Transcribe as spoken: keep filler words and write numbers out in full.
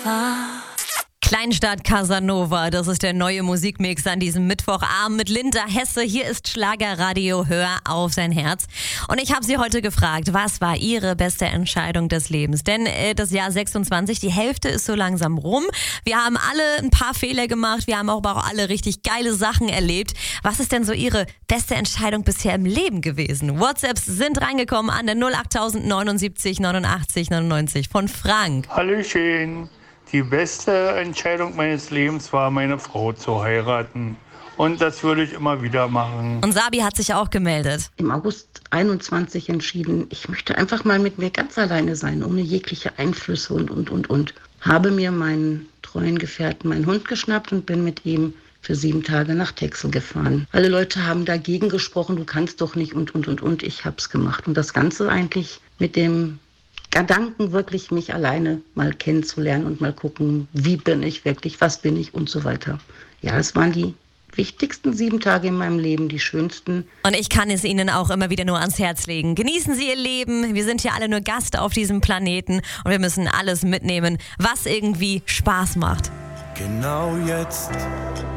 war. Kleinstadt Casanova, das ist der neue Musikmix an diesem Mittwochabend mit Linda Hesse. Hier ist Schlagerradio, hör auf dein Herz. Und ich habe sie heute gefragt, was war ihre beste Entscheidung des Lebens? Denn äh, das Jahr sechsundzwanzig, die Hälfte ist so langsam rum. Wir haben alle ein paar Fehler gemacht, wir haben aber auch alle richtig geile Sachen erlebt. Was ist denn so ihre beste Entscheidung bisher im Leben gewesen? WhatsApps sind reingekommen an der null acht null neun sieben neunundachtzig neunundneunzig von Frank. Hallöchen. Die beste Entscheidung meines Lebens war, meine Frau zu heiraten. Und das würde ich immer wieder machen. Und Sabi hat sich auch gemeldet. Im August einundzwanzig entschieden, ich möchte einfach mal mit mir ganz alleine sein, ohne jegliche Einflüsse und, und, und, und. Habe mir meinen treuen Gefährten, meinen Hund geschnappt und bin mit ihm für sieben Tage nach Texel gefahren. Alle Leute haben dagegen gesprochen, du kannst doch nicht und, und, und, und. Ich hab's gemacht. Und das Ganze eigentlich mit dem Gedanken, wirklich mich alleine mal kennenzulernen und mal gucken, wie bin ich wirklich, was bin ich und so weiter. Ja, es waren die wichtigsten sieben Tage in meinem Leben, die schönsten. Und ich kann es Ihnen auch immer wieder nur ans Herz legen. Genießen Sie Ihr Leben. Wir sind hier alle nur Gast auf diesem Planeten und wir müssen alles mitnehmen, was irgendwie Spaß macht. Genau jetzt